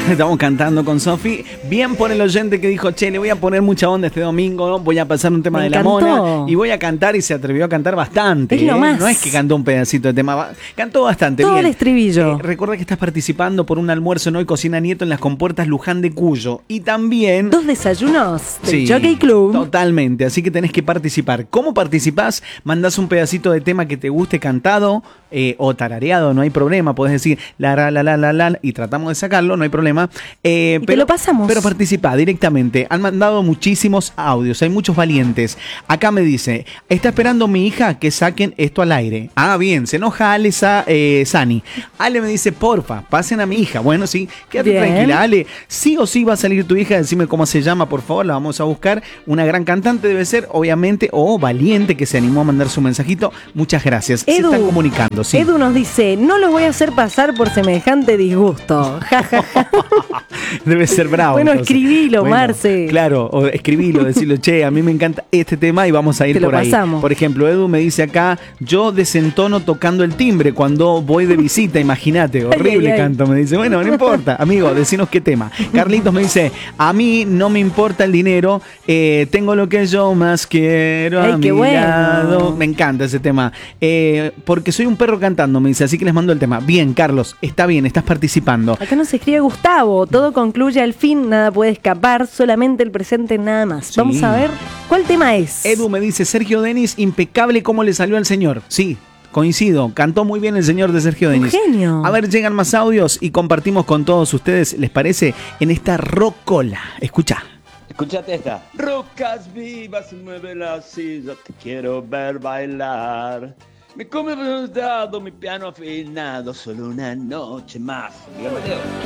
Estamos cantando con Sofi. Bien por el oyente que dijo, che, le voy a poner mucha onda este domingo, ¿no? Voy a pasar un tema Me de la encantó. mona y voy a cantar, y se atrevió a cantar bastante. Es lo más. No es que cantó un pedacito de tema, cantó bastante Todo bien. el estribillo. Recuerda que estás participando por un almuerzo en Hoy Cocina Nieto en las compuertas Luján de Cuyo. Y también... 2 desayunos del Sí, Jockey Club. totalmente, así que tenés que participar. ¿Cómo participás? Mandás un pedacito de tema que te guste cantado o tarareado, no hay problema. Podés decir la y tratamos de sacarlo, no hay problema. Te lo pasamos. Pero participá directamente. Han mandado muchísimos audios, hay muchos valientes. Acá me dice, está esperando mi hija que saquen esto al aire. Ah, bien, se enoja Ale Sani. Ale me dice, porfa, pasen a mi hija. Bueno, sí, quédate Bien. tranquila, Ale. Sí o sí va a salir tu hija, decime cómo se llama, por favor, la vamos a buscar. Una gran cantante debe ser, obviamente, o valiente que se animó a mandar su mensajito. Muchas gracias. Se Edu, están comunicando, sí. Edu nos dice, no los voy a hacer pasar por semejante disgusto. Ja, ja, ja. Debe ser bravo. Bueno, entonces. escribilo, Marce. Claro, o escribilo, decirlo, che, a mí me encanta este tema y vamos a ir Te lo por ahí. pasamos. Por ejemplo, Edu me dice acá, yo desentono tocando el timbre cuando voy de visita, imagínate, horrible Ay, ay, ay. canto. Me dice, bueno, no importa, amigo, decinos qué tema. Carlitos me dice, a mí no me importa el dinero, tengo lo que yo más quiero Ay, a qué mi bueno. lado. Me encanta ese tema. Porque soy un perro cantando, me dice, así que les mando el tema. Bien, Carlos, está bien, estás participando. Acá nos escribe Gustavo, todo concluye al fin, nada puede escapar, solamente el presente nada más. Sí. Vamos a ver cuál tema es. Edu me dice, Sergio Denis, impecable cómo le salió al señor. Sí, coincido, cantó muy bien el señor de Sergio Un Denis. genio. A ver, llegan más audios y compartimos con todos ustedes, ¿les parece? En esta rocola. Escucha. Escuchate esta. Rocas vivas, mueve la silla, te quiero ver bailar. Me come frustrado, mi piano afinado, solo una noche más. Dígame, Leo.